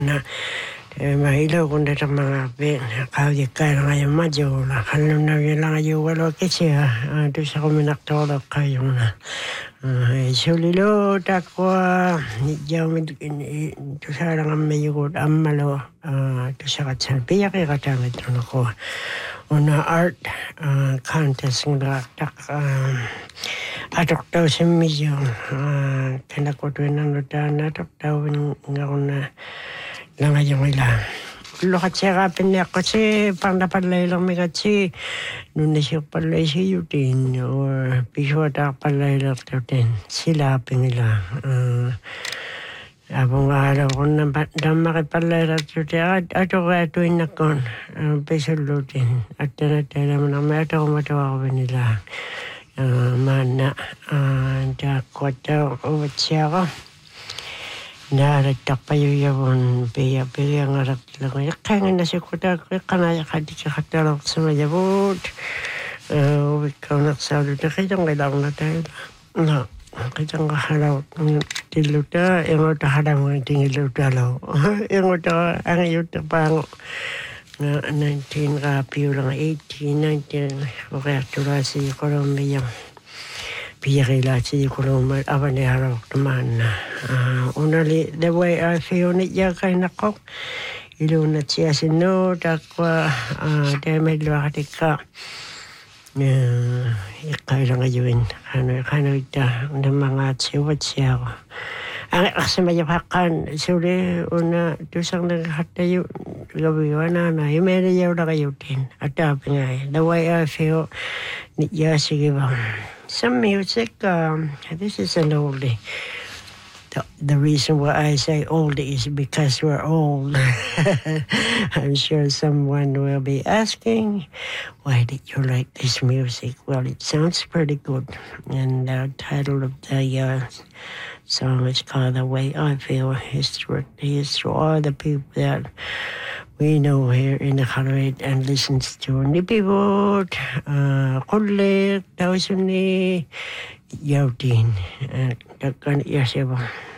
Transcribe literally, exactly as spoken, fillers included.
na mahilaw ko na sa mga kawik ka na ngayon madyo na kalong na yun lang yung walo kasi ha doon sa kuminaktolok kayo na sulilo takwa niyaw ito sa lang ang mayukot amalo ito sa katsan piyak ay katamit na ko una art contest nga tak atok daw sa medyo kanakotuin ng lutaan atok daw nga ko na lang ngayon ilan. Lukat siya kapin niya kasi pang napalay lang may kasi nung nasya palay siya yutin or piswata palay lang yutin sila pinila. Abang araw ko na makipalay lang yutin ato kaya tuwin na kon pisulutin at tinatala mo na may ato kumatawa ko pinila. Mana da kwata uwat siya ko. Naratak pa yung yawon, piya-piya nga rak lang. Kaya na siya ko na, kanaya ka di ka katalak sa mayabot. Ikaw naksabi na, kaya nga lang na tayo. No, kaya nga halaw ng tiluta, yung ito halaw ng tingiluta law. Yung ito, ang ito pang nineteen kapiyo lang, eighteen, nineteen, kaya tula si Colombia. Piyakila si Kulumar awan ni harap naman. Unali, the way I feel it ya kay nakok. Ilunat siya sino, takwa, dahil katika. Ikay lang ngayon. Ano, kano ita, ng mga siwat siya ko. Ang kasi mayapakan, suli, una, tusang nagkatayo, gabiwa na na, yung meron yaw na kayo din. At tabi nga, the way I feel, niya sige ba. Some music, um, this is an oldie. The, the reason why I say oldie is because we're old. I'm sure someone will be asking, why did you like this music? Well, it sounds pretty good. And the title of the uh, song is called The Way I Feel. It's to, it's to all the people that we know here in the Kalarit and listens to Nipibot, Kulit, Tausuni, Yautin, and Dakan Yasiba.